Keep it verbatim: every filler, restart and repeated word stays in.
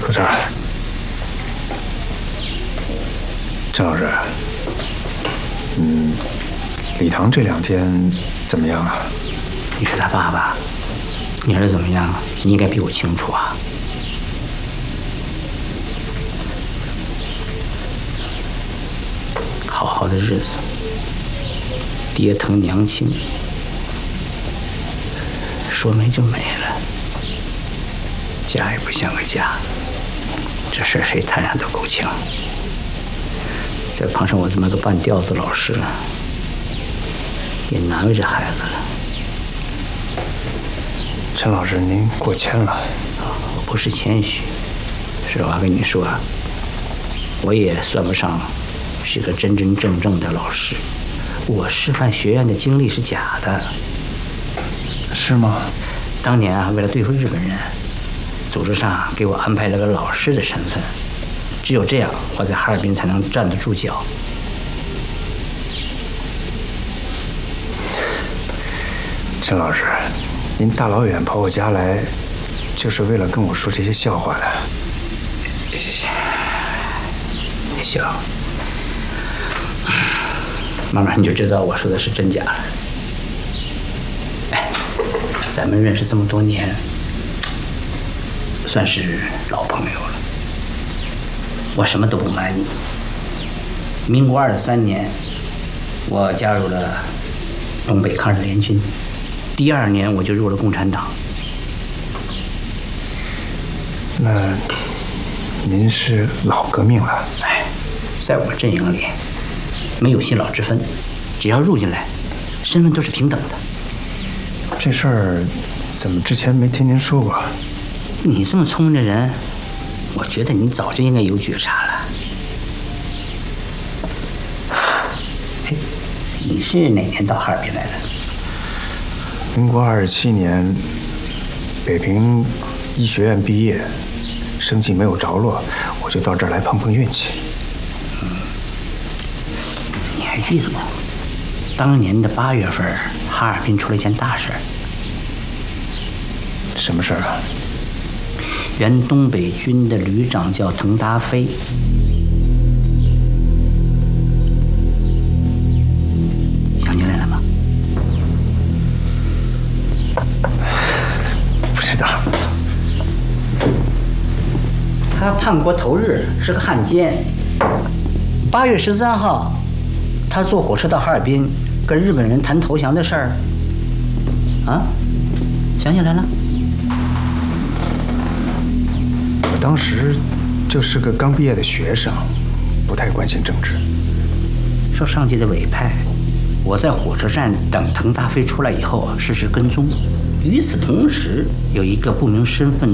坐这儿。郑老师，嗯，礼堂这两天怎么样啊？ 你是他爸爸，你儿子怎么样？你应该比我清楚啊。好好的日子，爹疼娘亲，说没就没了。家也不像个家，这事谁摊上都够呛。再碰上我这么个半吊子老师，也难为这孩子了。 陈老师，您过谦了。 我不是谦虚，实话跟你说啊，我也算不上是个真真正正的老师，我师范学院的经历是假的。 是吗？ 当年啊，为了对付日本人，组织上给我安排了个老师的身份，只有这样，我在哈尔滨才能站得住脚。 陈老师，您大老远跑我家来，就是为了跟我说这些笑话的？ 谢谢，别笑，慢慢你就知道我说的是真假了。哎，咱们认识这么多年，算是老朋友了。我什么都不瞒你，民国二十三年，我加入了东北抗日联军，第二年我就入了共产党。 那您是老革命了？ 哎，在我们阵营里，没有新老之分，只要入进来，身份都是平等的。 这事儿怎么之前没听您说过？ 你这么聪明的人，我觉得你早就应该有觉察了。嘿，你是哪年到哈尔滨来的？ 民国二十七年，北平医学院毕业，生计没有着落，我就到这儿来碰碰运气。 嗯，你还记得吗？当年的八月份，哈尔滨出了一件大事儿。 什么事儿啊？ 原东北军的旅长叫滕达飞，想起来了吗？ 不知道。 他叛国投日，是个汉奸。八月十三号，他坐火车到哈尔滨，跟日本人谈投降的事儿。啊，想起来了？ 我当时就是个刚毕业的学生，不太关心政治。 受上级的委派，我在火车站等滕达飞出来以后啊，实时跟踪。与此同时，有一个不明身份